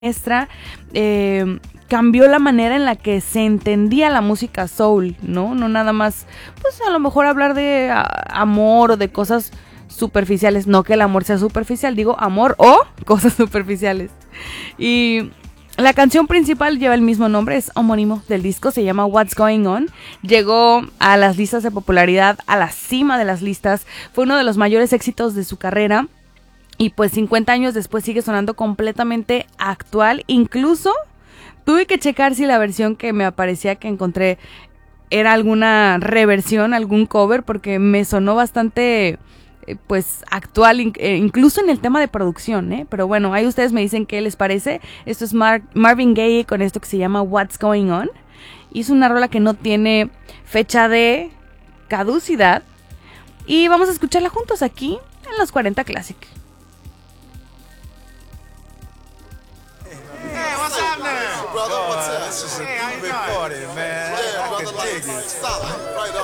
maestra cambió la manera en la que se entendía la música soul, ¿no? No nada más, pues a lo mejor hablar de amor o de cosas superficiales. No que el amor sea superficial, digo amor o cosas superficiales. Y la canción principal lleva el mismo nombre, es homónimo del disco, se llama What's Going On. Llegó a las listas de popularidad, a la cima de las listas. Fue uno de los mayores éxitos de su carrera. Y pues 50 años después sigue sonando completamente actual. Incluso tuve que checar si la versión que me aparecía que encontré era alguna reversión, algún cover, porque me sonó bastante pues actual, incluso en el tema de producción, ¿eh? Pero bueno, ahí ustedes me dicen qué les parece. Esto es Marvin Gaye con esto que se llama What's Going On. Y es una rola que no tiene fecha de caducidad. Y vamos a escucharla juntos aquí en los 40 Classic. Hey, what's happening? Brother, what's up? This is a big party, man. Yeah, I can dig it. Solid. Right on.